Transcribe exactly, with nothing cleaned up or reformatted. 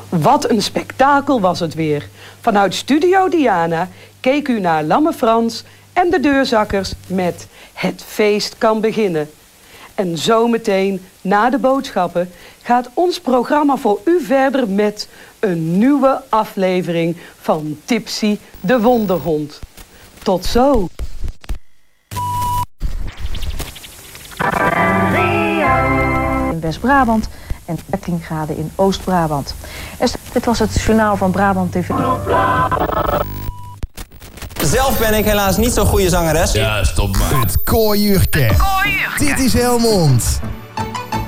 Wat een spektakel was het weer. Vanuit Studio Diana keek u naar Lamme Frans en de Deurzakkers met Het feest kan beginnen. En zometeen, na de boodschappen, gaat ons programma voor u verder met een nieuwe aflevering van Tipsy de Wonderhond. Tot zo! In West-Brabant en dertien graden in Oost-Brabant. Dit was het journaal van Brabant T V. Zelf ben ik helaas niet zo'n goede zangeres. Ja, stop maar. Het Kooiuurke. Dit is Helmond.